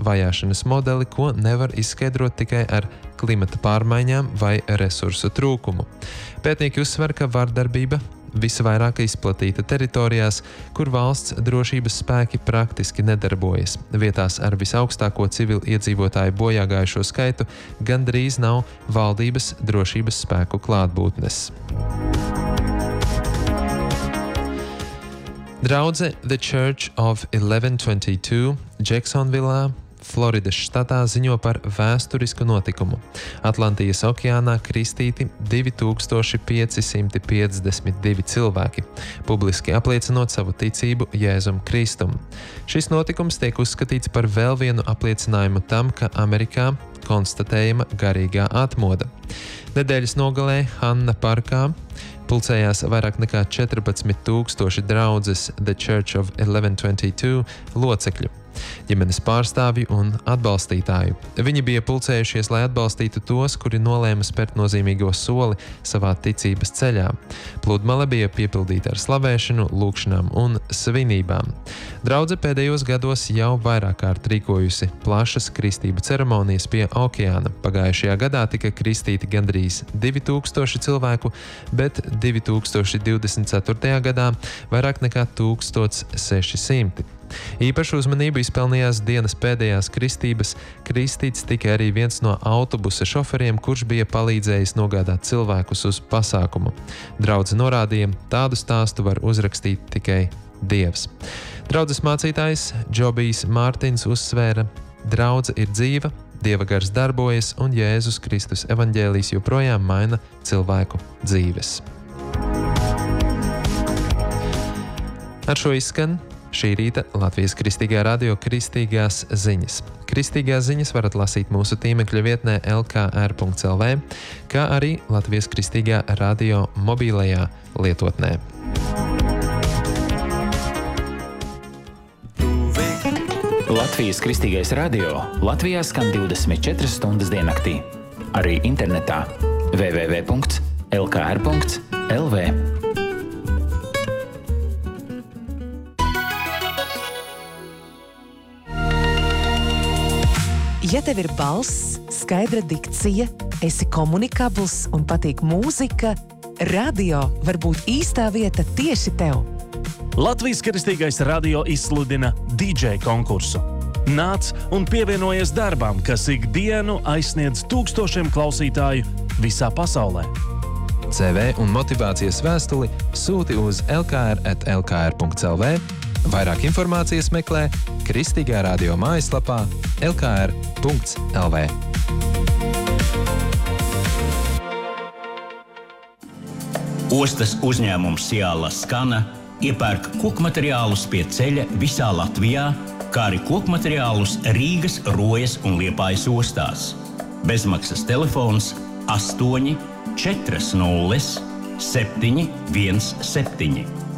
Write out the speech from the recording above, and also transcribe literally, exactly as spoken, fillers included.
vajāšanas modeli, ko nevar izskaidrot tikai ar klimata pārmaiņām vai resursu trūkumu. Pētnieki uzsver, ka vardarbība visvairāk izplatīta teritorijās, kur valsts drošības spēki praktiski nedarbojas. Vietās ar visaugstāko civilu iedzīvotāju bojāgājušo skaitu gandrīz nav valdības drošības spēku klātbūtnes. Draudze The Church of eleven twenty-two Jacksonvillā, Floridas štatā ziņo par vēsturisku notikumu. Atlantijas okeānā kristīti divi tūkstoši pieci simti piecdesmit divi cilvēki, publiski apliecinot savu ticību Jēzum Kristum. Šis notikums tiek uzskatīts par vēl vienu apliecinājumu tam, ka Amerikā konstatējama garīgā atmoda. Nedēļas nogalē Hanna parkā pulcējās vairāk nekā četrpadsmit tūkstoši draudzes The Church of eleven twenty-two locekļu, ģimenes pārstāvju un atbalstītāju. Viņi bija pulcējušies, lai atbalstītu tos, kuri nolēma spērt nozīmīgo soli savā ticības ceļā. Pludmale bija piepildīta ar slavēšanu, lūkšanām un svinībām. Draudze pēdējos gados jau vairāk kārt rīkojusi plašas kristību ceremonijas pie okeāna. Pagājušajā gadā tika kristīti gandrīz divi tūkstoši cilvēku, bet divi tūkstoši divdesmit ceturtajā gadā vairāk nekā tūkstoš seši simti. Īpašu uzmanību izpelnījās dienas pēdējās kristības. Kristīts tika arī viens no autobusa šoferiem, kurš bija palīdzējis nogādāt cilvēkus uz pasākumu. Draudze norādīja, tādu stāstu var uzrakstīt tikai Dievs. Draudzes mācītājs Džobijs Mārtins uzsvēra, draudze ir dzīva, Dieva gars darbojas un Jēzus Kristus evaņģēlijs joprojām maina cilvēku dzīves. Ar šo izskan šī rīta Latvijas Kristīgā radio Kristīgās ziņas. Kristīgās ziņas varat lasīt mūsu tīmekļa vietnē el ka er punkts el vē, kā arī Latvijas Kristīgā radio mobilajā lietotnē. Latvijas Kristīgais radio Latvijā skan divdesmit četras stundas diennaktī. Arī internetā w w w punkts el ka er punkts el vē. Ja tev ir balss, skaidra dikcija, esi komunikabls un patīk mūzika, radio var būt īstā vieta tieši tev. Latvijas Kristīgais radio izsludina D J konkursu. Nāc un pievienojies darbam, kas ikdienu aizsniedz tūkstošiem klausītāju visā pasaulē. C V un motivācijas vēstuli sūti uz el ka er at el ka er punkts el vē. Vairāk informācijas meklē Kristīgā radio mājaslapā el ka er punkts el vē. Ostas uzņēmums Ciala Skana iepērk kokmateriālus pie ceļa visā Latvijā, kā arī kokmateriālus Rīgas, Rojas un Liepājas ostās. Bezmaksas telefons astoņi četri nulle septiņi viens septiņi.